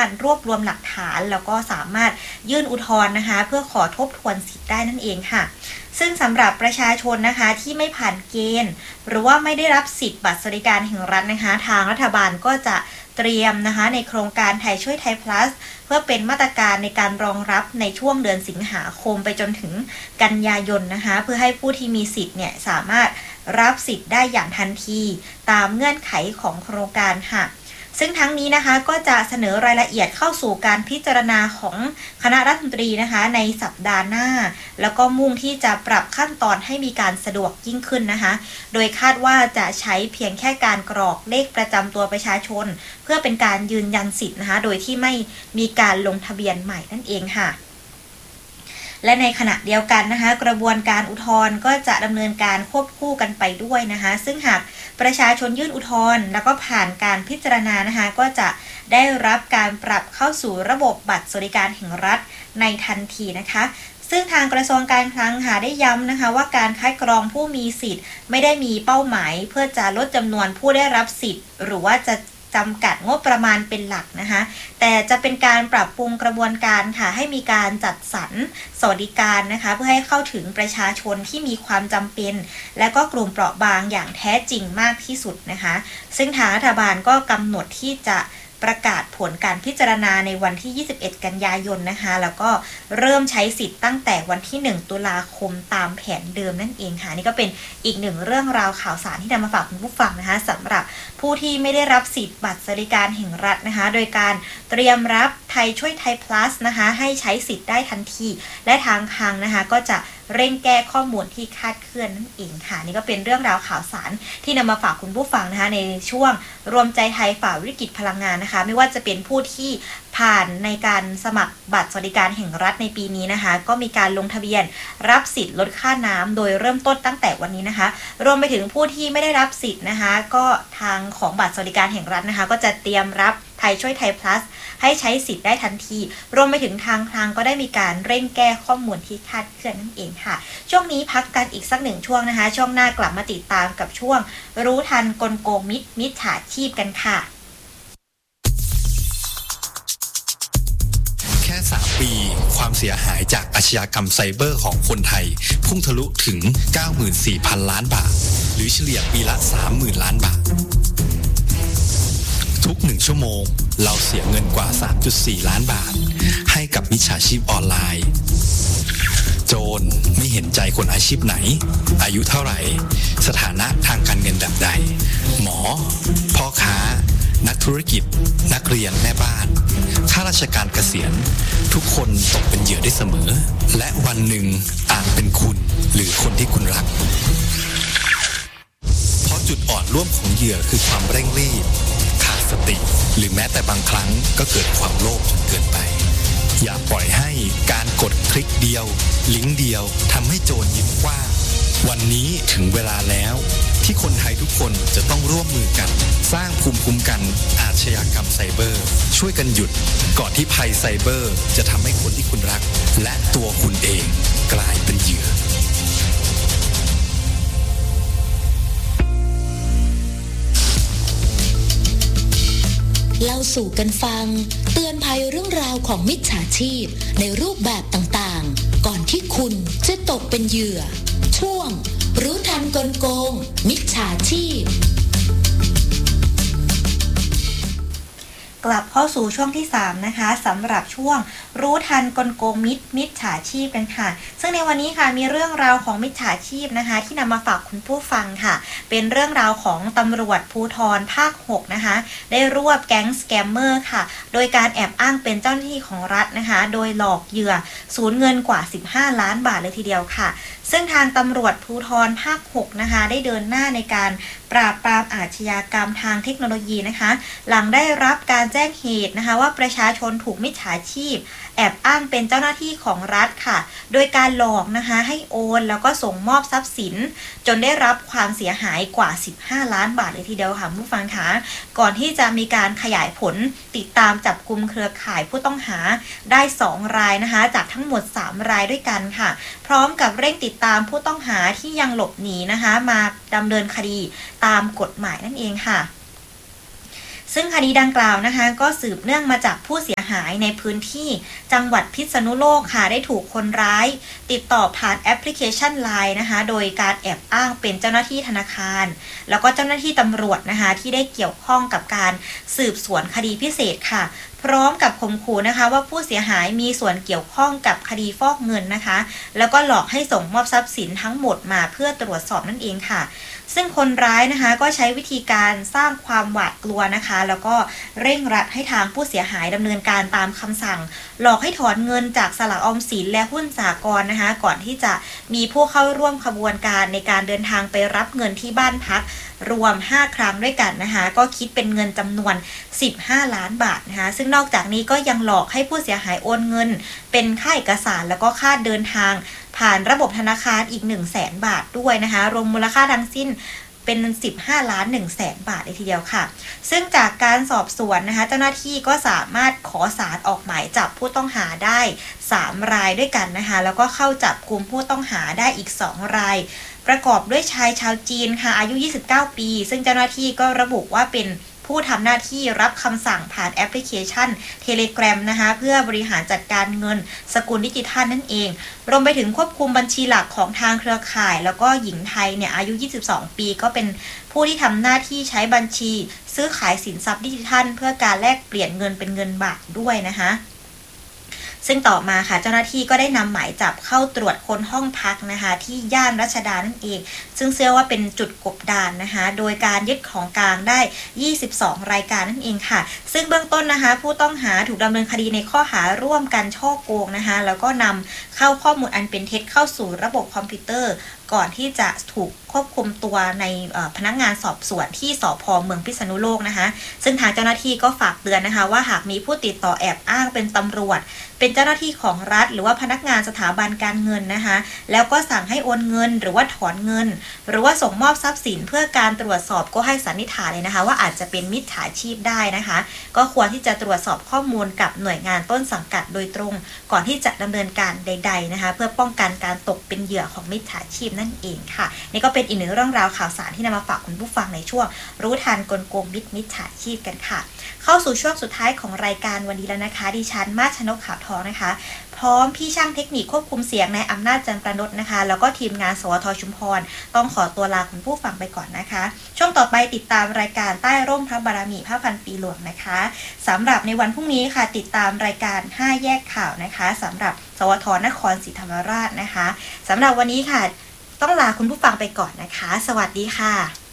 ารถรวบรวมหลักฐานแล้วก็สามารถยื่นอุทธรณ์นะคะเพื่อขอทบทวนสิทธิ์ได้นั่นเองค่ะซึ่งสำหรับประชาชนนะคะที่ไม่ผ่านเกณฑ์หรือว่าไม่ได้รับสิทธิ์บัตรสวัสดิการแห่งรัฐนะคะทางรัฐบาลก็จะเตรียมนะคะในโครงการไทยช่วยไทย plus เพื่อเป็นมาตรการในการรองรับในช่วงเดือนสิงหาคมไปจนถึงกันยายนนะคะเพื่อให้ผู้ที่มีสิทธิ์เนี่ยสามารถรับสิทธิ์ได้อย่างทันทีตามเงื่อนไขของโครงการค่ะซึ่งทั้งนี้นะคะก็จะเสนอรายละเอียดเข้าสู่การพิจารณาของคณะรัฐมนตรีนะคะในสัปดาห์หน้าแล้วก็มุ่งที่จะปรับขั้นตอนให้มีการสะดวกยิ่งขึ้นนะคะโดยคาดว่าจะใช้เพียงแค่การกรอกเลขประจำตัวประชาชนเพื่อเป็นการยืนยันสิทธิ์นะคะโดยที่ไม่มีการลงทะเบียนใหม่นั่นเองค่ะและในขณะเดียวกันนะคะกระบวนการอุทธรณ์ก็จะดำเนินการควบคู่กันไปด้วยนะคะซึ่งหากประชาชนยื่นอุทธรณ์แล้วก็ผ่านการพิจารณานะคะก็จะได้รับการปรับเข้าสู่ระบบบัตรสวัสดิการแห่งรัฐในทันทีนะคะซึ่งทางกระทรวงการคลังค่ะได้ย้ำนะคะว่าการคัดกรองผู้มีสิทธิ์ไม่ได้มีเป้าหมายเพื่อจะลดจำนวนผู้ได้รับสิทธิ์หรือว่าจะจำกัดงบประมาณเป็นหลักนะคะแต่จะเป็นการปรับปรุงกระบวนการค่ะให้มีการจัดสรรสวัสดิการนะคะเพื่อให้เข้าถึงประชาชนที่มีความจำเป็นและก็กลุ่มเปราะบางอย่างแท้จริงมากที่สุดนะคะซึ่งทางรัฐบาลก็กำหนดที่จะประกาศผลการพิจารณาในวันที่21กันยายนนะคะแล้วก็เริ่มใช้สิทธิ์ตั้งแต่วันที่1ตุลาคมตามแผนเดิมนั่นเองค่ะนี่ก็เป็นอีกหนึ่งเรื่องราวข่าวสารที่นำมาฝากคุณผู้ฟังนะคะสำหรับผู้ที่ไม่ได้รับสิทธิ์บัตรสวัสดิการแห่งรัฐนะคะโดยการเตรียมรับไทยช่วยไทย plus นะคะให้ใช้สิทธิ์ได้ทันทีและทางคลังนะคะก็จะเร่งแก้ข้อมูลที่คลาดเคลื่อนนั่นเองค่ะนี่ก็เป็นเรื่องราวข่าวสารที่นำมาฝากคุณผู้ฟังนะคะในช่วงรวมใจไทยฝ่าวิกฤตพลังงานนะคะไม่ว่าจะเป็นผู้ที่ผ่านในการสมัครบัตรสวัสดิการแห่งรัฐในปีนี้นะคะก็มีการลงทะเบียนรับสิทธิ์ลดค่าน้ำโดยเริ่มต้นตั้งแต่วันนี้นะคะรวมไปถึงผู้ที่ไม่ได้รับสิทธิ์นะคะก็ทางของบัตรสวัสดิการแห่งรัฐนะคะก็จะเตรียมรับไทยช่วยไทย plus ให้ใช้สิทธิ์ได้ทันทีรวมไปถึงทางคลังก็ได้มีการเร่งแก้ข้อมูลที่คลาดเคลื่อนนั่นเองค่ะช่วงนี้พักกันอีกสักหนึ่งช่วงนะคะช่วงหน้ากลับมาติดตามกับช่วงรู้ทันกลโกงมิจฉาชีพกันค่ะแค่3ปีความเสียหายจากอาชญากรรมไซเบอร์ของคนไทยพุ่งทะลุถึง 94,000 ล้านบาทหรือเฉลี่ยปีละ 30,000 ล้านบาททุก1ชั่วโมงเราเสียเงินกว่า 3.4 ล้านบาทให้กับมิจฉาชีพออนไลน์โจรไม่เห็นใจคนอาชีพไหนอายุเท่าไหร่สถานะทางการเงินแบบใดหมอพ่อค้านักธุรกิจนักเรียนแม่บ้านข้าราชการเกษียณทุกคนตกเป็นเหยื่อได้เสมอและวันหนึ่งอาจเป็นคุณหรือคนที่คุณรักเพราะจุดอ่อนร่วมของเหยื่อคือความเร่งรีบขาดสติหรือแม้แต่บางครั้งก็เกิดความโลภจนเกินไปอย่าปล่อยให้การกดคลิกเดียวลิงก์เดียวทำให้โจรยิ้มกว้างวันนี้ถึงเวลาแล้วที่คนไทยทุกคนจะต้องร่วมมือกันสร้างภูมิคุ้มกันอาชญากรรมไซเบอร์ช่วยกันหยุดก่อนที่ภัยไซเบอร์จะทำให้คนที่คุณรักและตัวคุณเองกลายเป็นเหยื่อเล่าสู่กันฟังเตือนภัยเรื่องราวของมิจฉาชีพในรูปแบบต่างๆก่อนที่คุณจะตกเป็นเหยื่อช่วงรู้ทันกลโกงมิจฉาชีพกลับเข้าสู่ช่วงที่3นะคะสำหรับช่วงรู้ทันกลโกงมิจฉาชีพกันค่ะซึ่งในวันนี้ค่ะมีเรื่องราวของมิจฉาชีพนะคะที่นำมาฝากคุณผู้ฟังค่ะเป็นเรื่องราวของตำรวจภูธรภาค6นะคะได้รวบแก๊งสแกมเมอร์ค่ะโดยการแอบอ้างเป็นเจ้าหน้าที่ของรัฐนะคะโดยหลอกเหยื่อสูญเงินกว่า15ล้านบาทเลยทีเดียวค่ะซึ่งทางตำรวจภูธรภาค6นะคะได้เดินหน้าในการปราบปรามอาชญากรรมทางเทคโนโลยีนะคะหลังได้รับการแจ้งเหตุนะคะว่าประชาชนถูกมิจฉาชีพแอบอ้างเป็นเจ้าหน้าที่ของรัฐค่ะโดยการหลอกนะคะให้โอนแล้วก็ส่งมอบทรัพย์สินจนได้รับความเสียหายกว่า15ล้านบาทเลยทีเดียวค่ะผู้ฟังคะก่อนที่จะมีการขยายผลติดตามจับกุมเครือข่ายผู้ต้องหาได้2รายนะคะจากทั้งหมด3รายด้วยกันค่ะพร้อมกับเร่งติดตามผู้ต้องหาที่ยังหลบหนีนะคะมาดำเนินคดีตามกฎหมายนั่นเองค่ะซึ่งคดีดังกล่าวนะคะก็สืบเนื่องมาจากผู้เสียหายในพื้นที่จังหวัดพิษณุโลกค่ะได้ถูกคนร้ายติดต่อผ่านแอปพลิเคชัน LINE นะคะโดยการแอบอ้างเป็นเจ้าหน้าที่ธนาคารแล้วก็เจ้าหน้าที่ตำรวจนะคะที่ได้เกี่ยวข้องกับการสืบสวนคดีพิเศษค่ะพร้อมกับข่มขู่นะคะว่าผู้เสียหายมีส่วนเกี่ยวข้องกับคดีฟอกเงินนะคะแล้วก็หลอกให้ส่งมอบทรัพย์สินทั้งหมดมาเพื่อตรวจสอบนั่นเองค่ะซึ่งคนร้ายนะคะก็ใช้วิธีการสร้างความหวาดกลัวนะคะแล้วก็เร่งรัดให้ทางผู้เสียหายดำเนินการตามคำสั่งหลอกให้ถอนเงินจากสลากออมสินและหุ้นสหกรณ์นะคะก่อนที่จะมีผู้เข้าร่วมขบวนการในการเดินทางไปรับเงินที่บ้านพักรวม5ครั้งด้วยกันนะคะก็คิดเป็นเงินจำนวน15ล้านบาทนะคะซึ่งนอกจากนี้ก็ยังหลอกให้ผู้เสียหายโอนเงินเป็นค่าเอกสารแล้วก็ค่าเดินทางผ่านระบบธนาคารอีก 100,000 บาทด้วยนะคะรวมมูลค่าทั้งสิ้นเป็น15ล้าน100,000 บาทเลยทีเดียวค่ะซึ่งจากการสอบสวนนะคะเจ้าหน้าที่ก็สามารถขอศาลออกหมายจับผู้ต้องหาได้3รายด้วยกันนะคะแล้วก็เข้าจับกุมผู้ต้องหาได้อีก2รายประกอบด้วยชายชาวจีนค่ะอายุ29ปีซึ่งเจ้าหน้าที่ก็ระบุว่าเป็นผู้ทำหน้าที่รับคำสั่งผ่านแอปพลิเคชัน Telegram นะคะเพื่อบริหารจัดการเงินสกุลดิจิทัลนั่นเองรวมไปถึงควบคุมบัญชีหลักของทางเครือข่ายแล้วก็หญิงไทยเนี่ยอายุ22ปีก็เป็นผู้ที่ทำหน้าที่ใช้บัญชีซื้อขายสินทรัพย์ดิจิทัลเพื่อการแลกเปลี่ยนเงินเป็นเงินบาทด้วยนะคะซึ่งต่อมาค่ะเจ้าหน้าที่ก็ได้นำหมายจับเข้าตรวจค้นห้องพักนะคะที่ย่านรัชดานั่นเองซึ่งเชื่อว่าเป็นจุดกบดานนะคะโดยการยึดของกลางได้22รายการนั่นเองค่ะซึ่งเบื้องต้นนะคะผู้ต้องหาถูกดำเนินคดีในข้อหาร่วมกันฉ้อโกงนะคะแล้วก็นำเข้าข้อมูลอันเป็นเท็จเข้าสู่ระบบคอมพิวเตอร์ก่อนที่จะถูกควบคุมตัวในพนักงานสอบสวนที่สภ.เมืองพิษณุโลกนะคะซึ่งทางเจ้าหน้าที่ก็ฝากเตือนนะคะว่าหากมีผู้ติดต่อแอบอ้างเป็นตำรวจเป็นเจ้าหน้าที่ของรัฐหรือว่าพนักงานสถาบันการเงินนะคะแล้วก็สั่งให้โอนเงินหรือว่าถอนเงินหรือว่าส่งมอบทรัพย์สินเพื่อการตรวจสอบก็ให้สันนิษฐานเลยนะคะว่าอาจจะเป็นมิจฉาชีพได้นะคะก็ควรที่จะตรวจสอบข้อมูลกับหน่วยงานต้นสังกัดโดยตรงก่อนที่จะดำเนินการใดๆนะคะเพื่อป้องกันการตกเป็นเหยื่อของมิจฉาชีพนั่นเองค่ะนี่ก็เป็นอีกหนึ่งเรื่องราวข่าวสารที่นำมาฝากคุณผู้ฟังในช่วงรู้ทันกลโกงมิจฉาชีพกันค่ะเข้าสู่ช่วงสุดท้ายของรายการวันนี้แล้วนะคะดิฉันมาชนกขาวทองนะคะพร้อมพี่ช่างเทคนิคควบคุมเสียงในอำนาจจันทร์ประนดนะคะแล้วก็ทีมงานสวทชุมพรต้องขอตัวลาคุณผู้ฟังไปก่อนนะคะช่วงต่อไปติดตามรายการใต้ร่มพระบารมีพระพันปีหลวงนะคะสำหรับในวันพรุ่งนี้ค่ะติดตามรายการ5แยกข่าวนะคะสำหรับสวทนครศรีธรรมราชนะคะสำหรับวันนี้ค่ะต้องลาคุณผู้ฟังไปก่อนนะคะสวัสดีค่ะ